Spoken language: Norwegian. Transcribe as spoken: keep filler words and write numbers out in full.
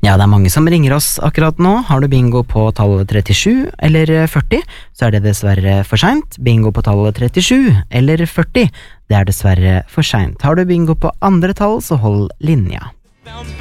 Ja, det er mange som ringer oss akkurat nå. Har du bingo på tallet trettisju eller førti, så er det dessverre for sent. Bingo på tallet trettisju eller førti, det er dessverre for sent. Har du bingo på andre tall, så hold linja.